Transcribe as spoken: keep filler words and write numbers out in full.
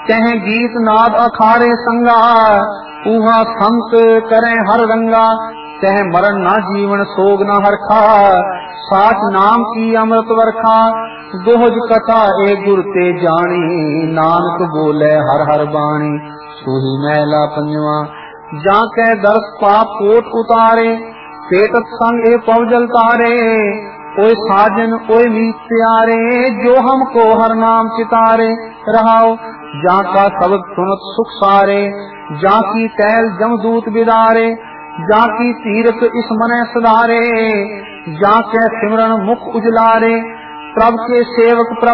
कहें गीत नाद अखारे संगा, उहा संत करें हर रंगा। कह मरण ना जीवन सोग न हरखा, साच नाम की अमृत वर्खा। दोहज कथा ए गुर ते जानी, नानक बोले हर हर बाणी। सूही मैला पंजवा जाके दर्श पाप कोट उतारे, पेटत संग ए पवजल तारे। ओए साजन ओए मीत प्यारे, जो हमको हर नाम चितारे। रहाओ जाका शब्द सुनत सुख सारे, जाकी टहल जमदूत बिदारे। जाकी तीरथ इस मने सुधारे, जाके सिमरन मुख उजलारे। प्रभ के सेवक प्रभ